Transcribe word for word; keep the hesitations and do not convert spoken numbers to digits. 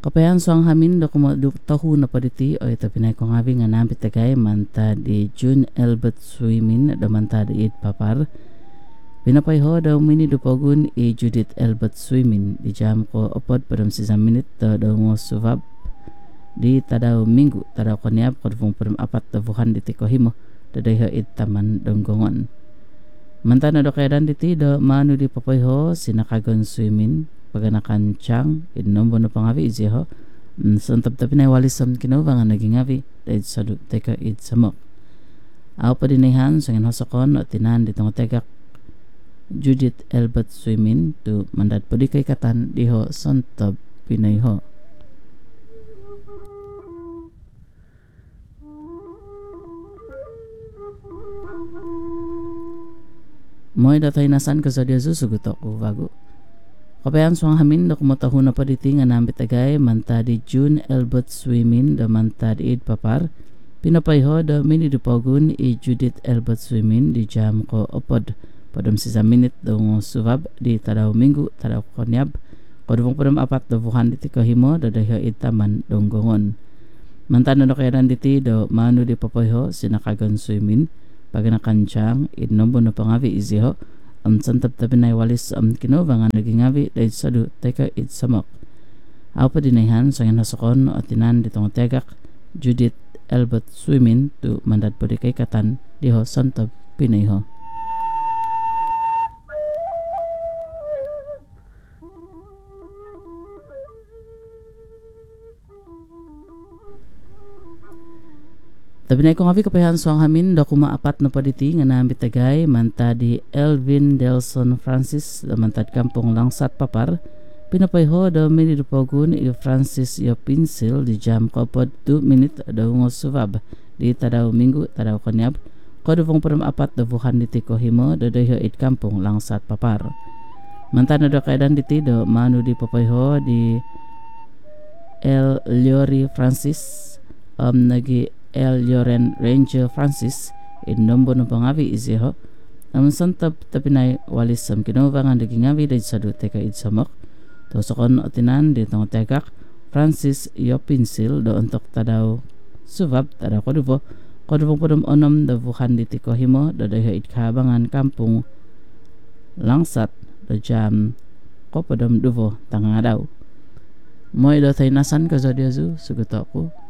Kapayan so ang hamin do kuma du tahu na paditi o ito pinay kong habi nga nampit tagay manta di June Elbert Swimin do manta di it papar. Pinapay ho daw mini do pogun i Judith Elbert Swimin di jam ko opod padam sisa minit do do ngo suvab di tadaw minggu tadaw kanyap ko dufong padam apat do vuhan di tiko himo do day ho it taman donggongon. Manta na do kayadan diti do manu di papay ho sinakagon Swimin paganakan chang inombo na pangavi izi ho santap tapi na walisam kinova nga naging avi dahil sa teka id samok aw pa dinihan sa ngin hosakon o tinan ditong tegak Judith Elbert Swimin to mandat po di kay katan diho santap pinay ho. Mo'y datay nasan ka sa diya susugot ako bago kapayan so ang hamin na kumataho na paditi nga nambit agay manta di June Elbert Swimin da manta di id papar pinapayho da mini dupogun i Judith Elbert Swimin di jam ko opod padam sisa minit da ngo suvab di tadaw minggu tadaw konyab kodumong padam apat da vuhan diti kahimo da dahiyo id taman donggongon manta na nakayaran diti da manu di papayho sinakagon Swimin paganakansyang id nombo na pangavi iziho am santap tabi na walis am kinova nga naging avi dahil sadu teka it samak aw pa dinahan sa ngin hasakon o tinan ditong tegak Judith Elbert Swimin to mandat po di kay katan diho santap pinayho. Tabi na ikong avi kapayahan so ang hamin da kumaapat na paditi nga nambit tagay manta di Elvin Delson Francis da mantad kampong langsat papar pinapayho da mini dupogun i Francis yo Pinsil di jam kopod two minute da ngo suvab di tadaw minggu tadaw kanyab koduvong padam apat da vuhan diti kohimo da dayo it kampong langsat papar manta na da kaidan diti do manu di papayho di El Liori Francis um, nagi El Yoren Ranger Francis in nombo ng pangavi iziho ang santap tapinay walis sam kinova nga naging avi dahil sa dute ka idsamok to sokon otinan ditong tegak Francis Yopinsil do untuk tadaw suvab tadaw koduvo koduvo podom onom da vuhan diti kohimo do dayo itkahabangan kampung langsat do jam ko podom duvo tanga daw mo'y do tay nasan ka zodiazu sugot ako